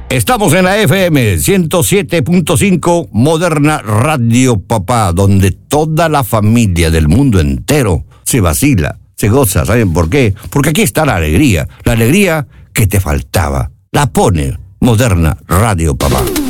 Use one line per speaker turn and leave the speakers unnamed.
Estamos en la FM 107.5 Moderna Radio Papá, donde toda la familia del mundo entero se vacila, se goza. ¿Saben por qué? Porque aquí está la alegría que te faltaba. La pone Moderna Radio Papá.